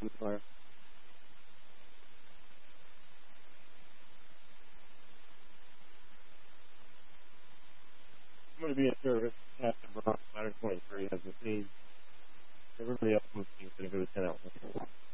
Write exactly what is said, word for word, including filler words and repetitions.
the fire. I'm going to be in service after Bronx Ladder twenty-three has the scene. Everybody else moves to go to ten out.